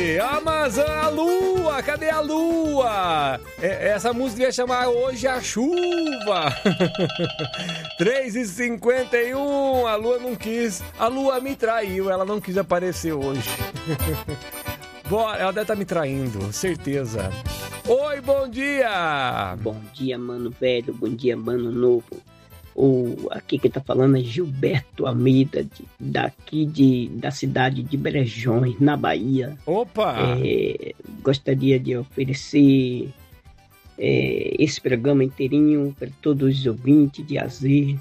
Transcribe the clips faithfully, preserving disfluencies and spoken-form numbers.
Ah, mas a lua, cadê a lua? É, essa música ia chamar Hoje a Chuva. três e cinquenta e um, a lua não quis, a lua me traiu, ela não quis aparecer hoje. Bora, ela deve estar me traindo, certeza. Oi, bom dia! Bom dia, mano velho, bom dia, mano novo. O, aqui quem tá falando é Gilberto Almeida, de, daqui de, da cidade de Brejões, na Bahia. Opa! É, gostaria de oferecer é, esse programa inteirinho para todos os ouvintes de A Z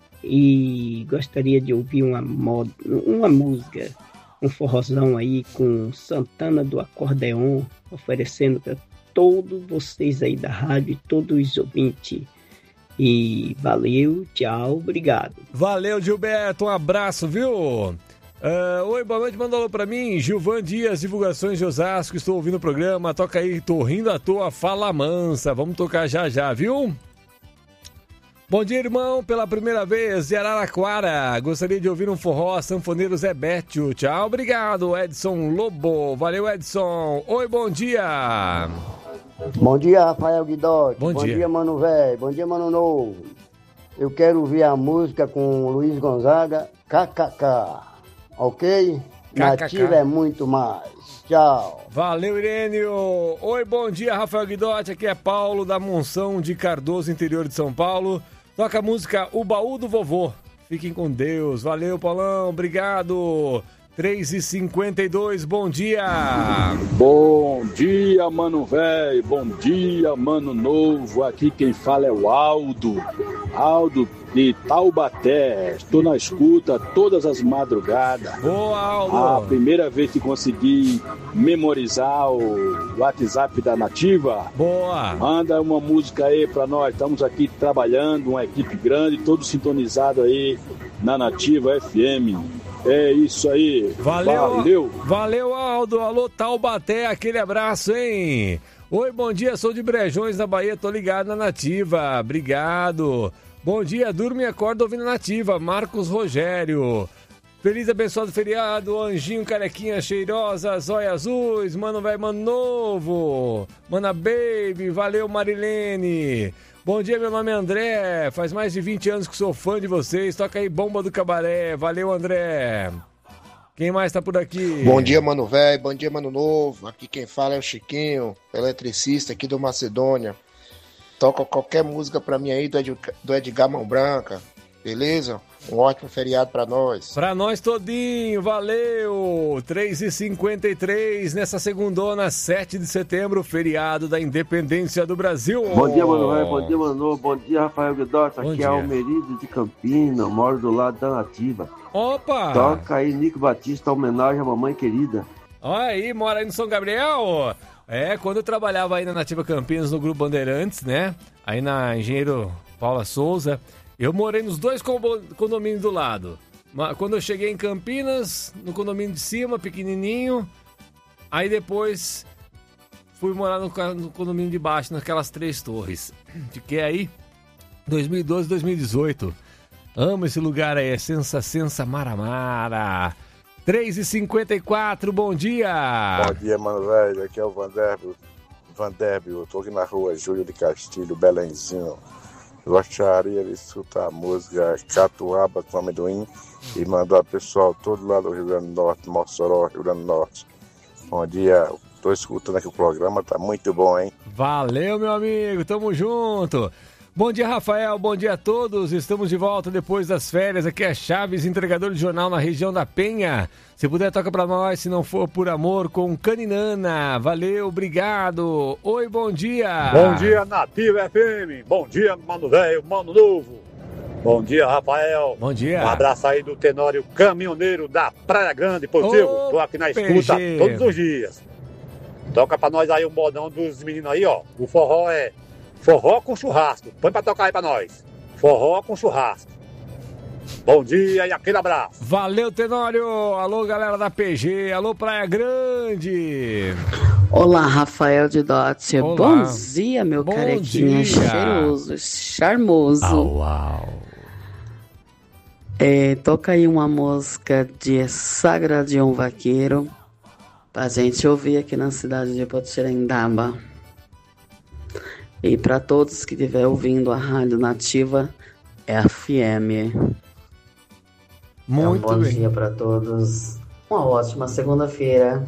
e gostaria de ouvir uma, mod, uma música, um forrozão aí com Santana do Acordeon, oferecendo para todos vocês aí da rádio e todos os ouvintes. E valeu, tchau, obrigado. Valeu, Gilberto, um abraço, viu? Uh, oi, boa noite, manda alô pra mim, Gilvan Dias, divulgações de Osasco, estou ouvindo o programa, toca aí, tô rindo à toa, fala mansa, vamos tocar já já, viu? Bom dia, irmão, pela primeira vez de Araraquara, gostaria de ouvir um forró, sanfoneiro Zé Bétio, tchau, obrigado, Edson Lobo, valeu, Edson, oi, bom dia. Bom dia, Rafael Guidotti. Bom, Bom dia. dia, mano velho. Bom dia, mano novo. Eu quero ouvir a música com Luiz Gonzaga, K K K. Ok? K K K. Nativa é muito mais. Tchau. Valeu, Irênio. Oi, bom dia, Rafael Guidotti. Aqui é Paulo, da Monção de Cardoso, interior de São Paulo. Toca a música O Baú do Vovô. Fiquem com Deus. Valeu, Paulão. Obrigado. três e cinquenta e dois, bom dia! Bom dia, mano velho, bom dia, mano novo, aqui quem fala é o Aldo, Aldo de Taubaté, estou na escuta todas as madrugadas. Boa, Aldo! A primeira vez que consegui memorizar o WhatsApp da Nativa. Boa! Manda uma música aí pra nós, estamos aqui trabalhando, uma equipe grande, todo sintonizado aí na Nativa F M. É isso aí. Valeu, valeu. Valeu, Aldo. Alô, Taubaté, aquele abraço, hein? Oi, bom dia, sou de Brejões, na Bahia, tô ligado na Nativa. Obrigado. Bom dia, durmo e acordo ouvindo a Nativa. Marcos Rogério. Feliz e abençoado feriado, Anjinho, Carequinha cheirosa, Zóia Azuis, mano velho, mano novo, mana baby, valeu, Marilene. Bom dia, meu nome é André, faz mais de vinte anos que sou fã de vocês, toca aí Bomba do Cabaré, valeu, André. Quem mais tá por aqui? Bom dia, mano velho, bom dia, mano novo, aqui quem fala é o Chiquinho, eletricista aqui do Macedônia. Toca qualquer música pra mim aí do, Ed, do Edgar Mão Branca, beleza? Um ótimo feriado pra nós. Pra nós todinho, valeu! três e cinquenta e três, nessa segundona, sete de setembro, feriado da Independência do Brasil. Bom dia, mano velho, bom dia, mano novo, bom dia, Rafael Guidotti, aqui dia. é Almerido de Campina, moro do lado da Nativa. Opa! Toca aí Nico Batista, homenagem à mamãe querida. Olha aí, mora aí no São Gabriel. É, quando eu trabalhava aí na Nativa Campinas, no Grupo Bandeirantes, né? Aí na Engenheiro Paula Souza, eu morei nos dois condomínios do lado. Quando eu cheguei em Campinas, no condomínio de cima, pequenininho. Aí depois fui morar no condomínio de baixo, naquelas três torres. Fiquei aí dois mil e doze, dois mil e dezoito. Amo esse lugar aí, é Sensa Sensa Maramara. três e cinquenta e quatro, bom dia! Bom dia, mano velho. Aqui é o Vanderbio. Vanderbio, tô aqui na rua Júlio de Castilho, Belenzinho. Gostaria de escutar a música Catuaba com Amendoim e mandar o pessoal todo lá do Rio Grande do Norte, Mossoró, Rio Grande do Norte. Bom dia, tô escutando aqui o programa, tá muito bom, hein? Valeu, meu amigo, tamo junto! Bom dia, Rafael, bom dia a todos, estamos de volta depois das férias, aqui é Chaves, entregador de jornal na região da Penha. Se puder, toca pra nós, se não for por amor, com Caninana. Valeu, obrigado. Oi, bom dia. Bom dia, Nativa F M. Bom dia, mano velho, mano novo. Bom dia, Rafael. Bom dia. Um abraço aí do Tenório Caminhoneiro da Praia Grande, Portilho. Ô, Tô aqui na escuta P G. todos os dias. Toca pra nós aí o modão dos meninos aí, ó. O forró é forró com churrasco. Põe pra tocar aí pra nós. Forró com churrasco. Bom dia e aquele abraço. Valeu, Tenório. Alô, galera da P G. Alô, Praia Grande. Olá, Rafael de Dotti. Olá. Bom dia, meu Bom carequinha dia. cheiroso, charmoso. Au, au. É, toca aí uma música de Sagradião Vaqueiro pra gente ouvir aqui na cidade de Potirendaba. E para todos que estiver ouvindo a Rádio Nativa F M. Muito então, bom bem. dia para todos. Uma ótima segunda-feira.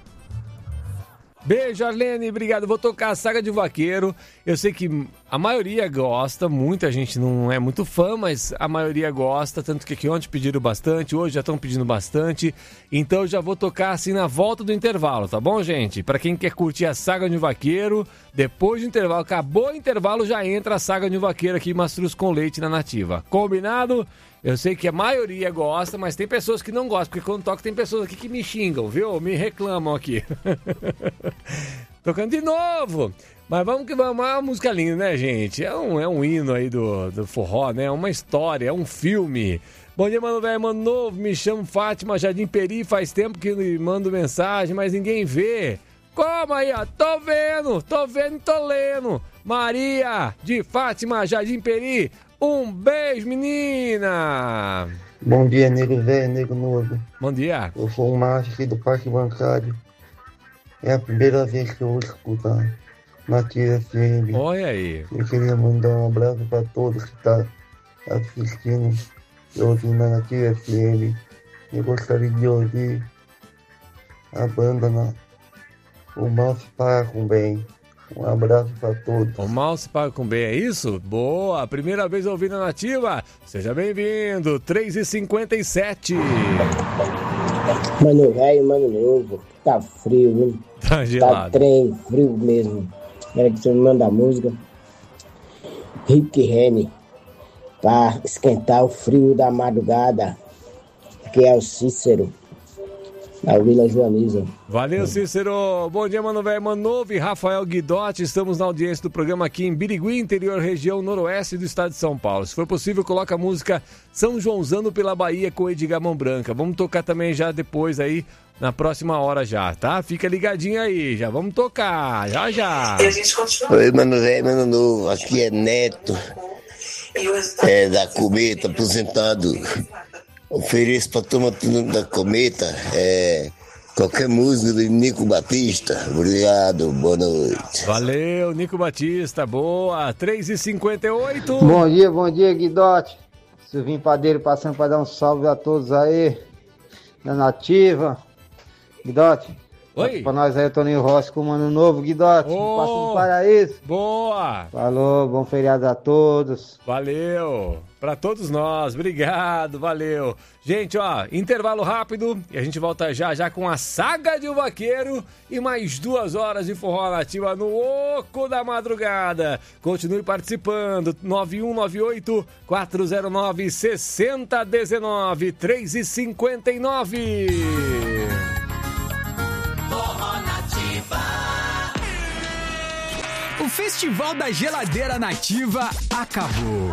Beijo, Arlene, obrigado. Vou tocar a Saga de Vaqueiro. Eu sei que a maioria gosta, muita gente não é muito fã, mas a maioria gosta, tanto que aqui ontem pediram bastante, hoje já estão pedindo bastante. Então eu já vou tocar assim na volta do intervalo, tá bom, gente? Pra quem quer curtir a Saga de Vaqueiro, depois do intervalo, acabou o intervalo, já entra a Saga de Vaqueiro aqui, Mastruz com Leite na Nativa. Combinado? Eu sei que a maioria gosta, mas tem pessoas que não gostam, porque quando toca tem pessoas aqui que me xingam, viu? Me reclamam aqui. Tocando de novo. Mas vamos que vamos, é uma música linda, né, gente? É um, é um hino aí do, do forró, né? É uma história, é um filme. Bom dia, mano velho, mano novo, me chamo Fátima Jardim Peri, faz tempo que lhe mando mensagem, mas ninguém vê. Como aí, ó? Tô vendo, tô vendo e tô lendo. Maria, de Fátima Jardim Peri. Um beijo, menina! Bom dia, nego velho, nego novo. Bom dia. Eu sou o Márcio aqui do Parque Bancário. É a primeira vez que eu vou escutar Nativa F M. Olha aí. Eu queria mandar um abraço para todos que estão tá assistindo e ouvindo na Nativa F M. Eu gostaria de ouvir a banda na... O Mal Se Paga Com Bem. Um abraço para todos. O Mal Se Paga Com Bem, é isso? Boa! Primeira vez ouvindo a Nativa? Seja bem-vindo! três e cinquenta e sete. Mano velho, mano novo. Tá frio, viu? Tá gelado. Tá trem, frio mesmo. Quero que você me mande a música Rick Rennie pra esquentar o frio da madrugada. Que é o Cícero da Vila Joaniza. Valeu, Cícero. Bom dia, mano velho, mano novo e Rafael Guidotti. Estamos na audiência do programa aqui em Birigui, interior, região noroeste do estado de São Paulo. Se for possível, coloca a música São Joãozano pela Bahia com Edgar Mão Branca. Vamos tocar também já depois aí, na próxima hora já, tá? Fica ligadinho aí, já vamos tocar, já já. E a gente continua. Oi, mano velho, mano novo. Aqui é Neto, é da Cometa, aposentado. Ofereço pra turma da Cometa é, qualquer música do Nico Batista. Obrigado, boa noite. Valeu, Nico Batista, boa. três e cinquenta e oito. Bom dia, bom dia, Guidotti. Silvinho Padeiro passando pra dar um salve a todos aí da Nativa. Guidotti. Oi. Pra nós aí, Toninho Rossi com o Mano Novo, Guidotti. Oh, Passando do Paraíso. Boa. Falou, bom feriado a todos. Valeu. Pra todos nós, obrigado, valeu. Gente, ó, intervalo rápido e a gente volta já já com a Saga de um Vaqueiro e mais duas horas de forró nativa no Oco da Madrugada. Continue participando, nove um nove oito, quatro zero nove, seis zero um nove, três e cinquenta e nove. Forró Nativa. O Festival da Geladeira Nativa acabou.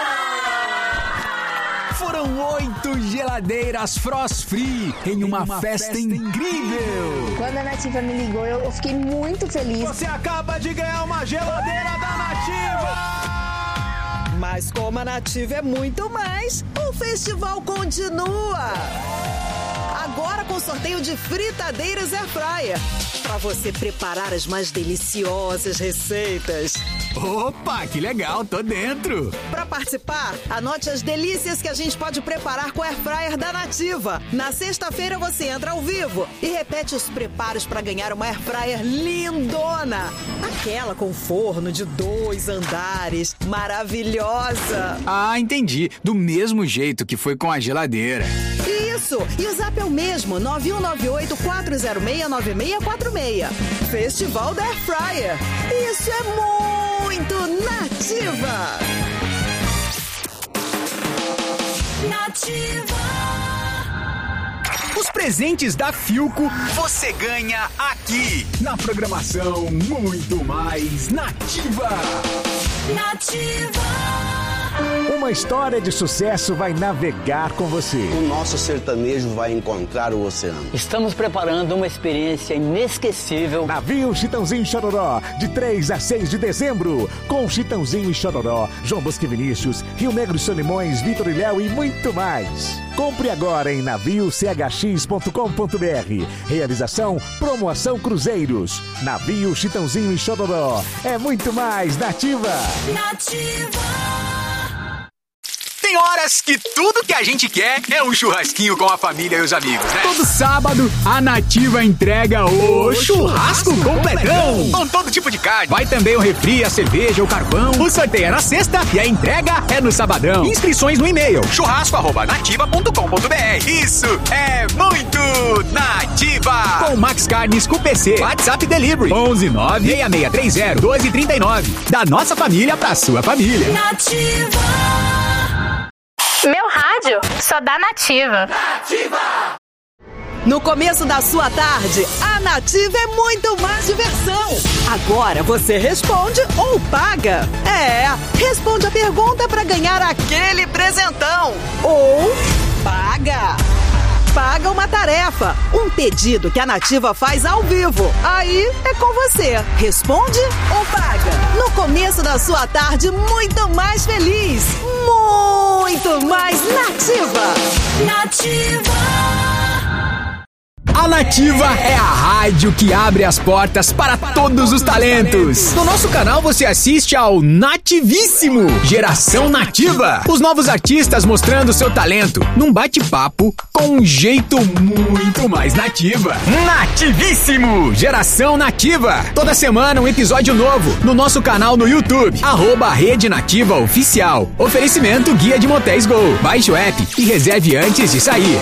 Foram oito geladeiras Frost Free em uma, uma festa, festa incrível. Quando a Nativa me ligou, eu, eu fiquei muito feliz. Você acaba de ganhar uma geladeira da Nativa! Mas como a Nativa é muito mais, o festival continua. Agora com sorteio de fritadeiras Air Fryer. Para você preparar as mais deliciosas receitas. Opa, que legal, tô dentro. Para participar, anote as delícias que a gente pode preparar com a Air Fryer da Nativa. Na sexta-feira você entra ao vivo e repete os preparos para ganhar uma Air Fryer lindona. Aquela com forno de dois andares, maravilhosa. Ah, entendi. Do mesmo jeito que foi com a geladeira. Isso, e o zap é o mesmo, nove um nove oito, quatro zero seis, nove seis quatro seis. Festival da Air Fryer. Isso é muito Nativa. Nativa. Os presentes da Philco você ganha aqui na programação Muito Mais Nativa. Nativa. Uma história de sucesso vai navegar com você. O nosso sertanejo vai encontrar o oceano. Estamos preparando uma experiência inesquecível. Navio Chitãozinho e Chororó, de três a seis de dezembro. Com Chitãozinho e Chororó, João Bosco e Vinícius, Rio Negro e Solimões, Vitor e Léo e muito mais. Compre agora em navio c h x ponto com ponto b r. Realização Promoção Cruzeiros. Navio Chitãozinho e Chororó. É muito mais Nativa. Nativa. Tem horas que tudo que a gente quer é um churrasquinho com a família e os amigos, né? Todo sábado, a Nativa entrega o churrasco completão. Com todo tipo de carne. Vai também o refri, a cerveja, o carvão. O sorteio é na sexta e a entrega é no sabadão. Inscrições no e-mail churrasco arroba nativa ponto com ponto b r. Isso é muito Nativa. Com Max Carnes com P C. WhatsApp Delivery onze nove seis seis três zero doze trinta e nove. Da nossa família pra sua família. Nativa. Meu rádio só dá Nativa. Nativa! No começo da sua tarde, a Nativa é muito mais diversão. Agora você responde ou paga. É, responde a pergunta para ganhar aquele presentão. Ou paga. Paga uma tarefa, um pedido que a Nativa faz ao vivo. Aí é com você. Responde ou paga? No começo da sua tarde, muito mais feliz. Muito mais Nativa. Nativa. A Nativa é a rádio que abre as portas para todos os talentos. No nosso canal você assiste ao Nativíssimo, Geração Nativa. Os novos artistas mostrando seu talento num bate-papo com um jeito muito mais nativa. Nativíssimo, Geração Nativa. Toda semana um episódio novo no nosso canal no YouTube, arroba Rede Nativa Oficial. Oferecimento Guia de Motéis Gol. Baixe o app e reserve antes de sair.